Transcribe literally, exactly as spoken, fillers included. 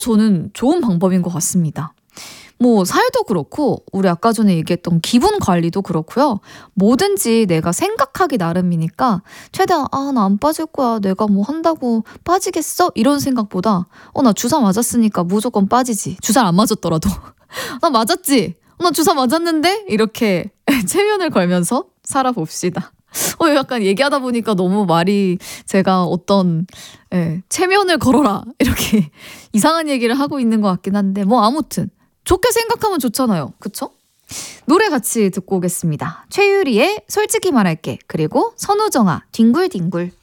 저는 좋은 방법인 것 같습니다. 뭐 살도 그렇고 우리 아까 전에 얘기했던 기분 관리도 그렇고요. 뭐든지 내가 생각하기 나름이니까 최대한 아, 나 안 빠질 거야. 내가 뭐 한다고 빠지겠어? 이런 생각보다 어, 나 주사 맞았으니까 무조건 빠지지. 주사 안 맞았더라도 나 맞았지? 나 주사 맞았는데? 이렇게 체면을 걸면서 살아봅시다. 어, 약간 얘기하다 보니까 너무 말이 제가 어떤 예, 체면을 걸어라 이렇게 이상한 얘기를 하고 있는 것 같긴 한데 뭐 아무튼 좋게 생각하면 좋잖아요. 그쵸? 노래 같이 듣고 오겠습니다. 최유리의 솔직히 말할게 그리고 선우정아 뒹굴뒹굴.